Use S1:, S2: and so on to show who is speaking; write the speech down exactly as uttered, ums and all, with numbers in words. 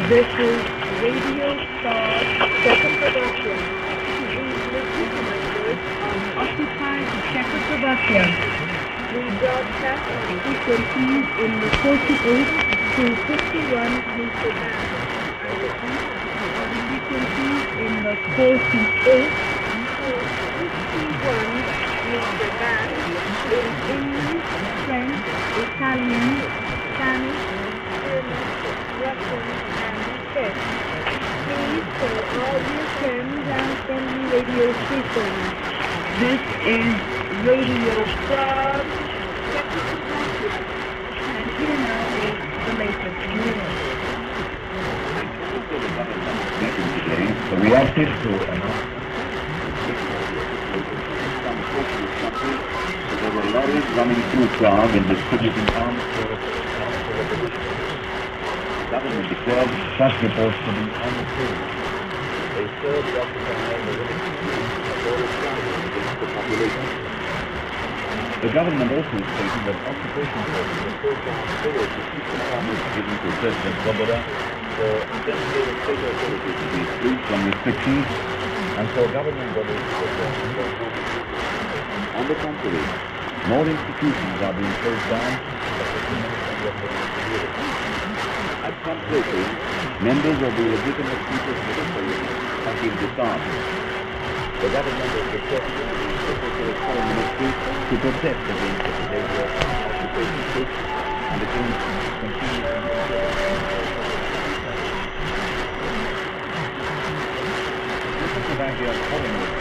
S1: This is Radio Star Czechoslovakia. We listen on occupied Czechoslovakia. We broadcast on frequencies in the forty-eight to fifty-one meter band. I repeat, on frequencies in the forty-eight to fifty-one meter band in English, French, Italian, Spanish, German, Russian, and Czech. Please tell all your friends and friendly radio stations. This is Radio Star Czechoslovakia. And here now is the latest news.
S2: The reacted to announce there were lorries running through Prague and distributing arms for the government declared such reports to be untrue. They served the occupying the against the population. The government also stated that occupation forces were forced to follow the secret promise given to President Svoboda for designated state authorities to be freed from restrictions and for government bodies to perform their functions. On the contrary, more institutions are being closed down. At some places, members of the legitimate people's military have been disarmed. The government has requested the Secretary of Foreign Ministry to protest against the behavior of occupation troops and against continued Czechoslovakia foreign